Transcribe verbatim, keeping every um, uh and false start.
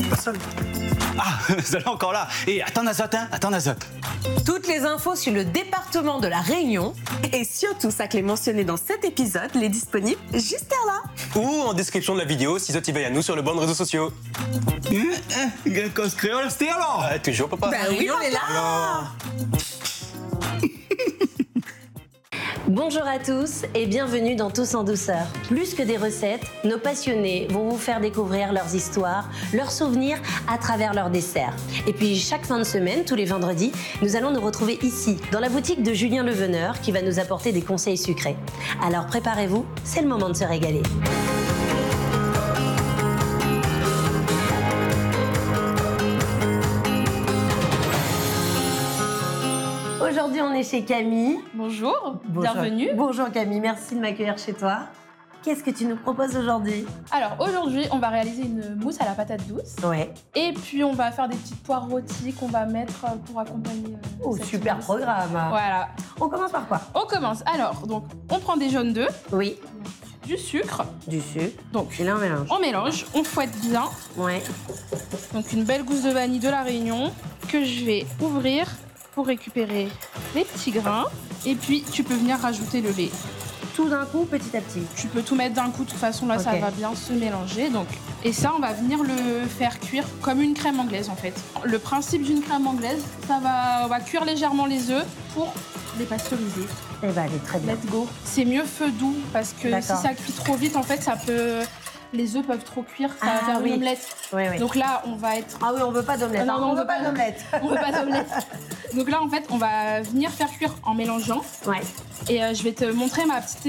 pas seul. Ah, vous êtes encore là. Et attends, Nazat, hein, attends, Nazat. Toutes les infos sur le département de la Réunion et surtout ça que les mentionné dans cet épisode, les disponibles juste là. Ou en description de la vidéo, si ça t'y veille à nous sur les bons réseaux sociaux. Cause créole, c'était alors. Ah, toujours, papa. Ben oui, on est là. Alors... Bonjour à tous et bienvenue dans Tous en douceur. Plus que des recettes, nos passionnés vont vous faire découvrir leurs histoires, leurs souvenirs à travers leurs desserts. Et puis chaque fin de semaine, tous les vendredis, nous allons nous retrouver ici, dans la boutique de Julien Leveneur qui va nous apporter des conseils sucrés. Alors préparez-vous, c'est le moment de se régaler. Aujourd'hui, on est chez Camille. Bonjour, Bonjour. bienvenue. Bonjour Camille, merci de m'accueillir chez toi. Qu'est-ce que tu nous proposes aujourd'hui? Alors aujourd'hui, on va réaliser une mousse à la patate douce. Ouais. Et puis on va faire des petites poires rôties qu'on va mettre pour accompagner. Euh, Oh, cette super mousse. programme. Voilà. On commence par quoi? On commence. Alors, donc, on prend des jaunes d'œufs, Oui, du sucre. du sucre. Donc, Et là, on mélange. on mélange, on fouette bien. Ouais. Donc, une belle gousse de vanille de la Réunion que je vais ouvrir pour récupérer les petits grains. Et puis, tu peux venir rajouter le lait. Tout d'un coup, petit à petit. Tu peux tout mettre d'un coup, de toute façon, là, ça Ok. va bien se mélanger. Donc. Et ça, on va venir le faire cuire comme une crème anglaise, en fait. Le principe d'une crème anglaise, ça va, on va cuire légèrement les œufs pour les pasteuriser. Eh ben, elle est très bien. Let's go. C'est mieux feu doux, parce que si D'accord. ça cuit trop vite, en fait, ça peut... Les œufs peuvent trop cuire, ça Ah, va faire oui. une omelette. Oui, oui. Donc là, on va être... Ah oui, on veut pas d'omelette. Ah non, hein. non, on veut pas d'omelette. On veut pas d'omelette. Donc là, en fait, on va venir faire cuire en mélangeant. Ouais. Et euh, je vais te montrer ma petite